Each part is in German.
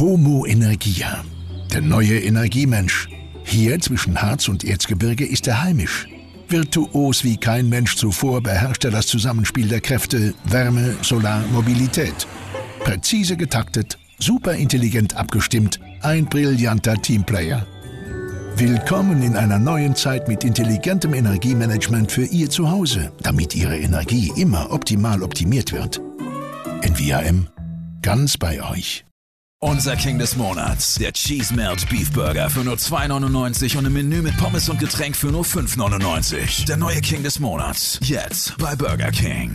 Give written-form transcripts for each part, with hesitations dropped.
Homo Energia, der neue Energiemensch. Hier zwischen Harz und Erzgebirge ist er heimisch. Virtuos wie kein Mensch zuvor beherrscht er das Zusammenspiel der Kräfte Wärme, Solar, Mobilität. Präzise getaktet, superintelligent abgestimmt, ein brillanter Teamplayer. Willkommen in einer neuen Zeit mit intelligentem Energiemanagement für Ihr Zuhause, damit Ihre Energie immer optimal optimiert wird. NVIM, ganz bei euch. Unser King des Monats, der Cheese Melt Beef Burger für nur $2,99 und im Menü mit Pommes und Getränk für nur $5,99. Der neue King des Monats, jetzt bei Burger King.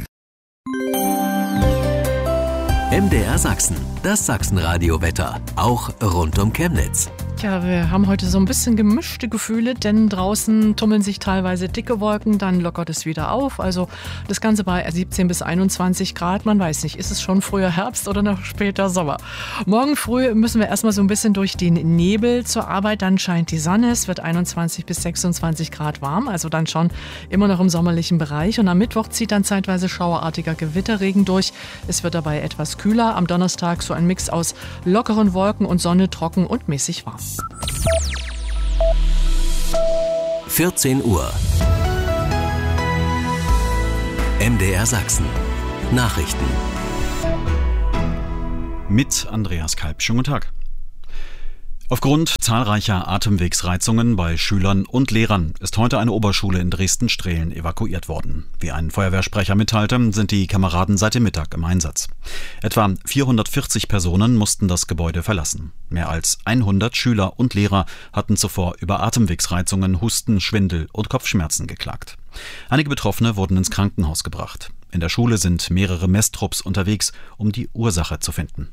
MDR Sachsen, das Sachsenradio-Wetter, auch rund um Chemnitz. Ja, wir haben heute so ein bisschen gemischte Gefühle, denn draußen tummeln sich teilweise dicke Wolken, dann lockert es wieder auf. Also das Ganze bei 17 bis 21 Grad. Man weiß nicht, ist es schon früher Herbst oder noch später Sommer? Morgen früh müssen wir erstmal so ein bisschen durch den Nebel zur Arbeit. Dann scheint die Sonne. Es wird 21 bis 26 Grad warm, also dann schon immer noch im sommerlichen Bereich. Und am Mittwoch zieht dann zeitweise schauerartiger Gewitterregen durch. Es wird dabei etwas kühler. Am Donnerstag so ein Mix aus lockeren Wolken und Sonne, trocken und mäßig warm. 14 Uhr. MDR Sachsen. Nachrichten. Mit Andreas Kalb. Schönen guten Tag. Aufgrund zahlreicher Atemwegsreizungen bei Schülern und Lehrern ist heute eine Oberschule in Dresden-Strehlen evakuiert worden. Wie ein Feuerwehrsprecher mitteilte, sind die Kameraden seit dem Mittag im Einsatz. Etwa 440 Personen mussten das Gebäude verlassen. Mehr als 100 Schüler und Lehrer hatten zuvor über Atemwegsreizungen, Husten, Schwindel und Kopfschmerzen geklagt. Einige Betroffene wurden ins Krankenhaus gebracht. In der Schule sind mehrere Messtrupps unterwegs, um die Ursache zu finden.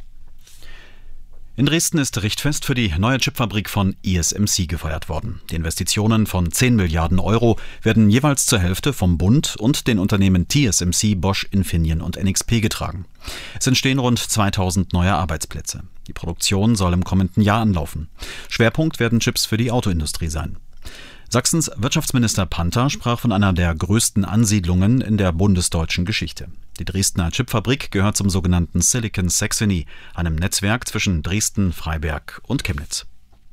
In Dresden ist Richtfest für die neue Chipfabrik von ISMC gefeiert worden. Die Investitionen von 10 Milliarden Euro werden jeweils zur Hälfte vom Bund und den Unternehmen TSMC, Bosch, Infineon und NXP getragen. Es entstehen rund 2000 neue Arbeitsplätze. Die Produktion soll im kommenden Jahr anlaufen. Schwerpunkt werden Chips für die Autoindustrie sein. Sachsens Wirtschaftsminister Panther sprach von einer der größten Ansiedlungen in der bundesdeutschen Geschichte. Die Dresdner Chipfabrik gehört zum sogenannten Silicon Saxony, einem Netzwerk zwischen Dresden, Freiberg und Chemnitz.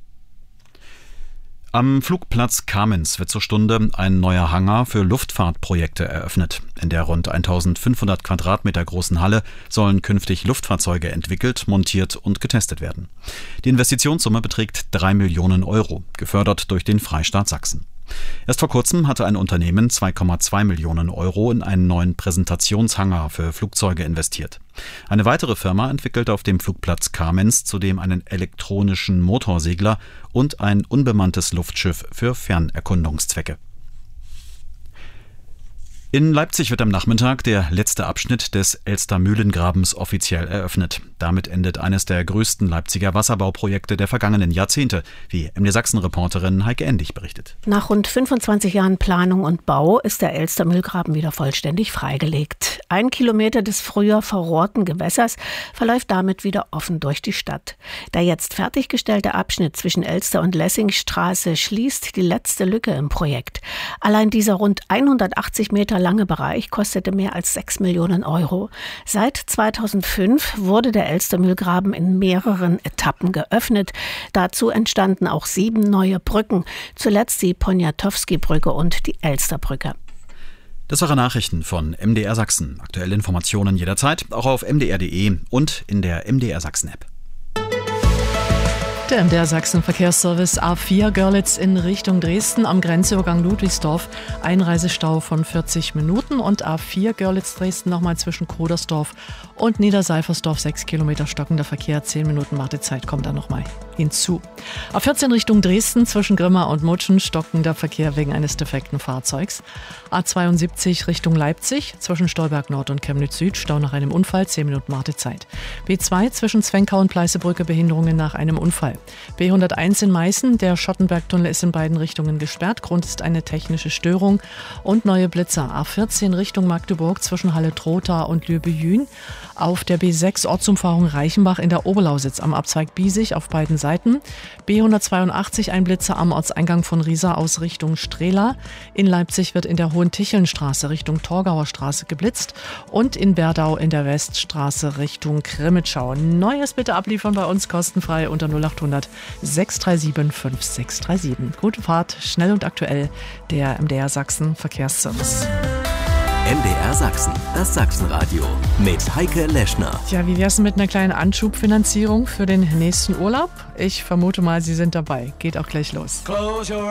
Am Flugplatz Kamenz wird zur Stunde ein neuer Hangar für Luftfahrtprojekte eröffnet. In der rund 1500 Quadratmeter großen Halle sollen künftig Luftfahrzeuge entwickelt, montiert und getestet werden. Die Investitionssumme beträgt 3 Millionen Euro, gefördert durch den Freistaat Sachsen. Erst vor kurzem hatte ein Unternehmen 2,2 Millionen Euro in einen neuen Präsentationshangar für Flugzeuge investiert. Eine weitere Firma entwickelte auf dem Flugplatz Kamenz zudem einen elektronischen Motorsegler und ein unbemanntes Luftschiff für Fernerkundungszwecke. In Leipzig wird am Nachmittag der letzte Abschnitt des Elster-Mühlengrabens offiziell eröffnet. Damit endet eines der größten Leipziger Wasserbauprojekte der vergangenen Jahrzehnte, wie MD Sachsen-Reporterin Heike Endig berichtet. Nach rund 25 Jahren Planung und Bau ist der Elster-Mühlgraben wieder vollständig freigelegt. 1 Kilometer des früher verrohrten Gewässers verläuft damit wieder offen durch die Stadt. Der jetzt fertiggestellte Abschnitt zwischen Elster- und Lessingstraße schließt die letzte Lücke im Projekt. Allein dieser rund 180 Meter lange Bereich kostete mehr als 6 Millionen Euro. Seit 2005 wurde der Elster-Mühlgraben in mehreren Etappen geöffnet. Dazu entstanden auch 7 neue Brücken, zuletzt die Poniatowski-Brücke und die Elsterbrücke. Das waren Nachrichten von MDR Sachsen. Aktuelle Informationen jederzeit, auch auf mdr.de und in der MDR Sachsen-App. Der MDR Sachsen Verkehrsservice A4 Görlitz in Richtung Dresden am Grenzübergang Ludwigsdorf. Einreisestau von 40 Minuten und A4 Görlitz Dresden nochmal zwischen Kodersdorf und Niederseifersdorf 6 Kilometer stockender Verkehr. 10 Minuten Wartezeit kommt da nochmal hinzu. A14 Richtung Dresden zwischen Grimma und Mutschen stockender Verkehr wegen eines defekten Fahrzeugs. A72 Richtung Leipzig zwischen Stolberg Nord und Chemnitz Süd Stau nach einem Unfall. 10 Minuten Wartezeit. B2 zwischen Zwenkau und Pleißebrücke Behinderungen nach einem Unfall. B101 in Meißen, der Schottenbergtunnel ist in beiden Richtungen gesperrt. Grund ist eine technische Störung. Und neue Blitzer. A14 Richtung Magdeburg zwischen Halle-Trotha und Lübbe-Jün. Auf der B6 Ortsumfahrung Reichenbach in der Oberlausitz am Abzweig Biesig auf beiden Seiten. B182 ein Blitzer am Ortseingang von Riesa aus Richtung Strehla. In Leipzig wird in der Hohentichelnstraße Richtung Torgauer Straße geblitzt. Und in Berdau in der Weststraße Richtung Krimitschau. Neues bitte abliefern bei uns kostenfrei unter 0800 637 5637. Gute Fahrt, schnell und aktuell, der MDR Sachsen Verkehrsservice. MDR Sachsen, das Sachsenradio mit Heike Leschner. Ja, wie wär's mit einer kleinen Anschubfinanzierung für den nächsten Urlaub? Ich vermute mal, Sie sind dabei. Geht auch gleich los.